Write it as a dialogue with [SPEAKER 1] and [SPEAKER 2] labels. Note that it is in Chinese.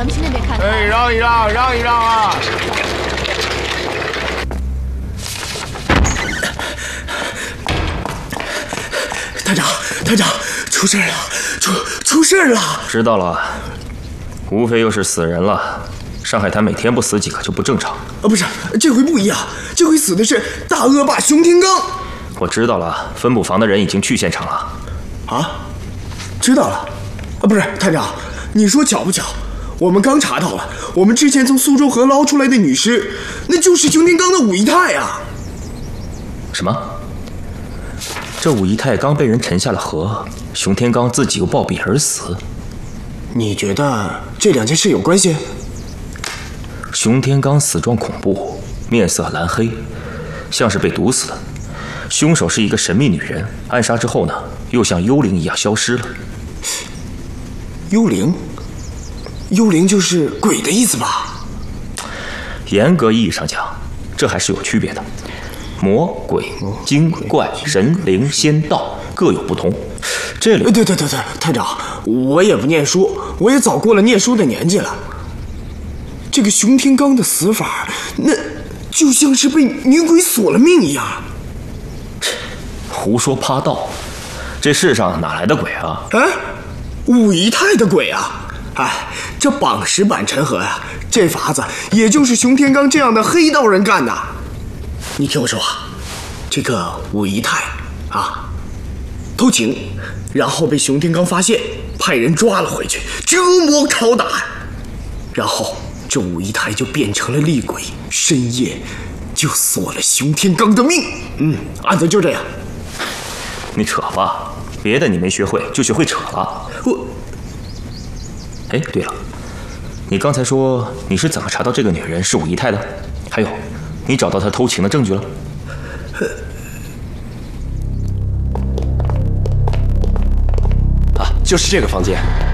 [SPEAKER 1] 咱们去那边看看。
[SPEAKER 2] 哎，让一让，让一让啊！
[SPEAKER 3] 探长，出事了，出事了！
[SPEAKER 4] 知道了，无非又是死人了。上海滩每天不死几个就不正常。
[SPEAKER 3] 不是，这回不一样，这回死的是大恶霸熊天罡。
[SPEAKER 4] 我知道了，分捕房的人已经去现场了。
[SPEAKER 3] 啊，知道了。不是，探长，你说巧不巧？我们刚查到了，我们之前从苏州河捞出来的女尸，那就是熊天罡的武姨太啊！
[SPEAKER 4] 什么？这武姨太刚被人沉下了河，熊天罡自己又暴毙而死。
[SPEAKER 3] 你觉得这两件事有关系？
[SPEAKER 4] 熊天罡死状恐怖，面色蓝黑，像是被毒死的。凶手是一个神秘女人，暗杀之后呢，又像幽灵一样消失了。
[SPEAKER 3] 幽灵？幽灵就是鬼的意思吧？
[SPEAKER 4] 严格意义上讲，这还是有区别的。魔鬼、精怪、神灵、仙道各有不同。这里
[SPEAKER 3] 对，探长，我也不念书，我也早过了念书的年纪了。这个熊天罡的死法，那就像是被女鬼索了命一样。
[SPEAKER 4] 胡说八道，这世上哪来的鬼啊？
[SPEAKER 3] 武姨太的鬼啊！这绑石板沉河呀，这法子也就是熊天罡这样的黑道人干的。你听我说啊，这个武姨太啊，偷情，然后被熊天罡发现，派人抓了回去，折磨拷打，然后这武姨太就变成了厉鬼，深夜就索了熊天罡的命。案子就这样。
[SPEAKER 4] 你扯吧，别的你没学会，就学会扯了。哎，对了，你刚才说你是怎么查到这个女人是武姨太的？还有，你找到她偷情的证据了？
[SPEAKER 2] 就是这个房间。